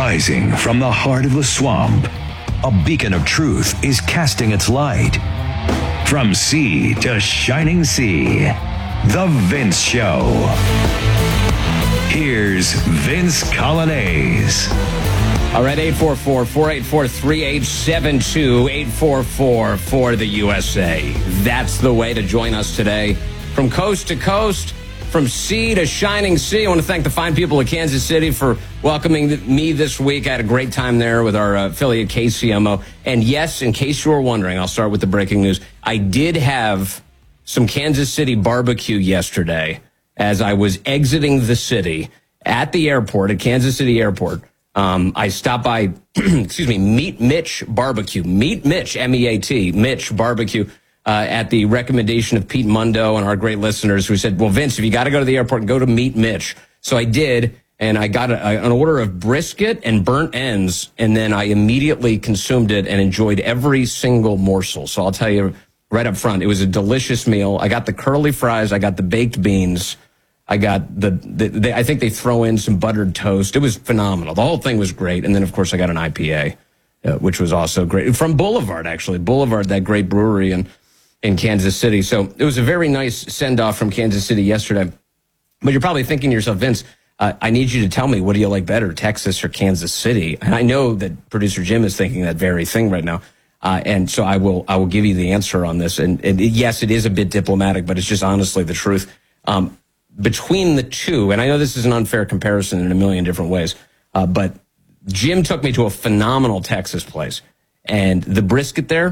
Rising from the heart of the swamp, a beacon of truth is casting its light. From sea to shining sea, The Vince Show. Here's Vince Coglianese. All right, 844-484-3872, 844 for the USA. That's the way to join us today. From coast to coast, from sea to shining sea. I want to thank the fine people of Kansas City for welcoming me this week. I had a great time there with our affiliate KCMO. And yes, in case you were wondering, I'll start with the breaking news. I did have some Kansas City barbecue yesterday as I was exiting the city at the airport, at Kansas City Airport. I stopped by, Meet Mitch Barbecue. Meet Mitch, M-E-A-T, Mitch Barbecue. At the recommendation of Pete Mundo and our great listeners who said, well, Vince, if you got to go to the airport, go to Meet Mitch. So I did, and I got an order of brisket and burnt ends, and then I immediately consumed it and enjoyed every single morsel. So I'll tell you right up front, it was a delicious meal. I got the curly fries. I got the baked beans. I got I think they throw in some buttered toast. It was phenomenal. The whole thing was great. And then, of course, I got an IPA, which was also great. From Boulevard, actually. Boulevard, that great brewery in Kansas City. So it was a very nice send-off from Kansas City yesterday. But you're probably thinking to yourself, Vince, I need you to tell me, what do you like better, Texas or Kansas City? And I know that producer Jim is thinking that very thing right now. And so I will give you the answer on this. And yes, it is a bit diplomatic, but it's just honestly the truth. Between the two, and I know this is an unfair comparison in a million different ways, but Jim took me to a phenomenal Texas place. And the brisket there,